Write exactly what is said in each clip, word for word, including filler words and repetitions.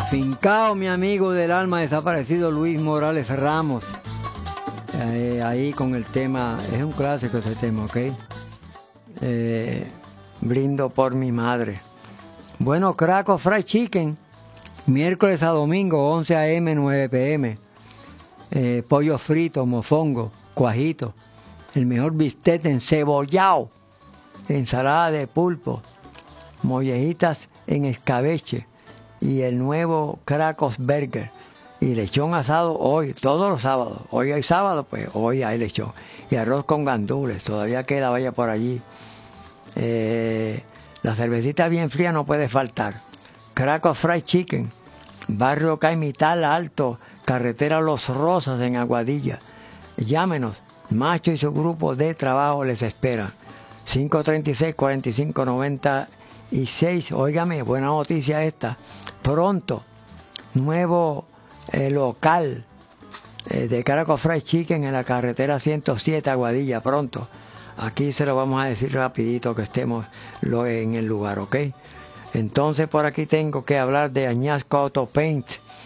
Afincao, mi amigo del alma desaparecido Luis Morales Ramos. Eh, ahí con el tema, es un clásico ese tema, ¿ok? Eh, brindo por mi madre. Bueno, Crackle Fried Chicken, miércoles a domingo, once a eme, nueve pe eme. Eh, pollo frito, mofongo, cuajito, el mejor bistec encebollado, ensalada de pulpo, mollejitas en escabeche y el nuevo Crackle Burger y lechón asado hoy, todos los sábados. Hoy hay sábado, pues hoy hay lechón y arroz con gandules, todavía queda, vaya por allí. Eh, la cervecita bien fría no puede faltar. Crackle Fried Chicken, barrio Caimital Alto, carretera Los Rosas en Aguadilla. Llámenos, Macho y su grupo de trabajo les espera. cinco treinta y seis, cuarenta y cinco noventa y seis. Óigame, buena noticia esta. Pronto, nuevo eh, local eh, de Crackle Fried Chicken en la carretera ciento siete Aguadilla. Pronto. Aquí se lo vamos a decir rapidito que estemos lo, en el lugar, ¿ok? Entonces por aquí tengo que hablar de Añasco Auto Paint.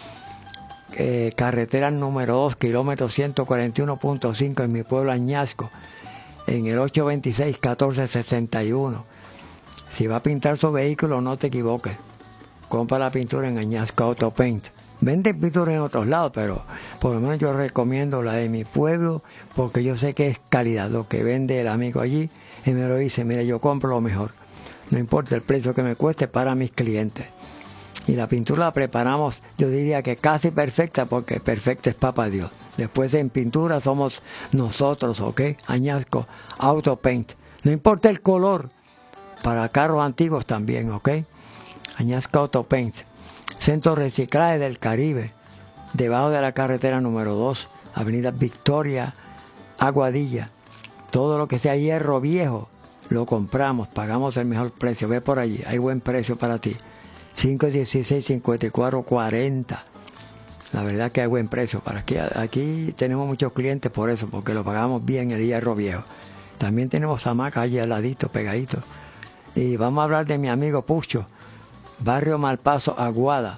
Eh, carretera número dos, kilómetro ciento cuarenta y uno punto cinco en mi pueblo Añasco, en el ocho veintiséis, catorce sesenta y uno. Si va a pintar su vehículo, no te equivoques. Compra la pintura en Añasco Auto Paint. Venden pintura en otros lados, pero por lo menos yo recomiendo la de mi pueblo porque yo sé que es calidad. Lo que vende el amigo allí, y me lo dice, mira, yo compro lo mejor. No importa el precio que me cueste para mis clientes. Y la pintura la preparamos, yo diría que casi perfecta, porque perfecta es Papá Dios. Después en pintura somos nosotros, ¿ok? Añasco Auto Paint. No importa el color, para carros antiguos también, ¿ok? Añasco Auto Paint. Centro Reciclaje del Caribe, debajo de la carretera número dos, Avenida Victoria, Aguadilla. Todo lo que sea hierro viejo, lo compramos, pagamos el mejor precio. Ve por allí, hay buen precio para ti. cinco dieciséis, cincuenta y cuatro cuarenta. La verdad que hay buen precio. Para aquí, aquí tenemos muchos clientes por eso, porque lo pagamos bien el hierro viejo. También tenemos hamaca allí al ladito, pegadito. Y vamos a hablar de mi amigo Pucho, barrio Malpaso, Aguada.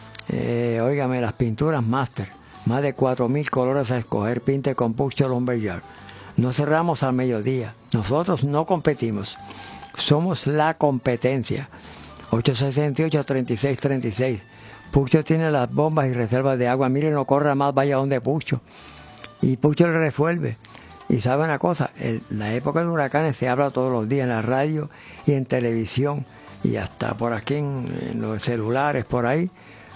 Eh, óigame, las pinturas Master, más de cuatro mil colores a escoger. Pinte con Pucho Lumberyard. No cerramos al mediodía. Nosotros no competimos, somos la competencia. ocho sesenta y ocho, treinta y seis treinta y seis. Pucho tiene las bombas y reservas de agua. Mire, no corra más, vaya donde Pucho. Y Pucho le resuelve. Y sabe una cosa, en la época de huracanes se habla todos los días en la radio y en televisión y hasta por aquí en, en los celulares, por ahí.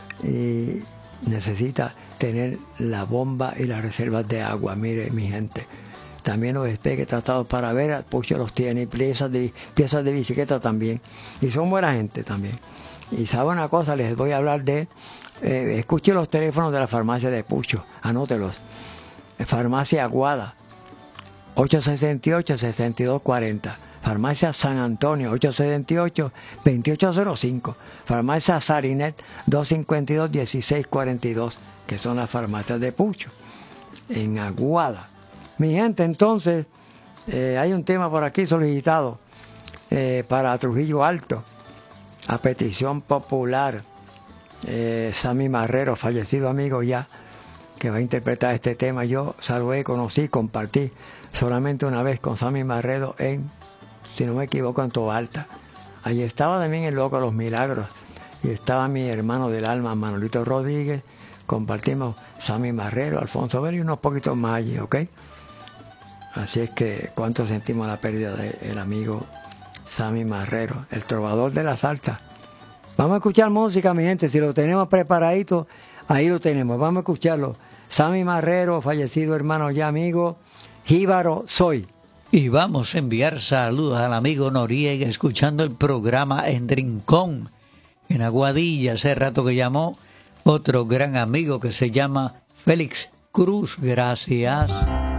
Y necesita tener la bomba y las reservas de agua. Mire, mi gente. También los despegues tratados para ver, Pucho los tiene, y piezas de, piezas de bicicleta también. Y son buena gente también. Y sabe una cosa, les voy a hablar de, eh, escuche los teléfonos de la farmacia de Pucho, anótelos. Farmacia Aguada, ocho sesenta y ocho, sesenta y dos cuarenta. Farmacia San Antonio, ocho sesenta y ocho, veintiocho cero cinco. Farmacia Sarinet, doscientos cincuenta y dos, dieciséis cuarenta y dos, que son las farmacias de Pucho, en Aguada. Mi gente, entonces, eh, hay un tema por aquí solicitado eh, para Trujillo Alto, a petición popular. Eh, Sammy Marrero, fallecido amigo ya, que va a interpretar este tema. Yo saludé, conocí, compartí solamente una vez con Sammy Marrero en, si no me equivoco, en Tobalta. Allí estaba también el Loco de los Milagros y estaba mi hermano del alma, Manolito Rodríguez. Compartimos Sammy Marrero, Alfonso Vera y unos poquitos más allí, ¿ok? Así es que cuánto sentimos la pérdida del amigo Sammy Marrero, el trovador de la salsa. Vamos a escuchar música, mi gente. Si lo tenemos preparadito, ahí lo tenemos. Vamos a escucharlo. Sammy Marrero, fallecido hermano ya amigo, Jíbaro Soy. Y vamos a enviar saludos al amigo Noriega, escuchando el programa en Rincón, en Aguadilla. Hace rato que llamó otro gran amigo que se llama Félix Cruz. Gracias.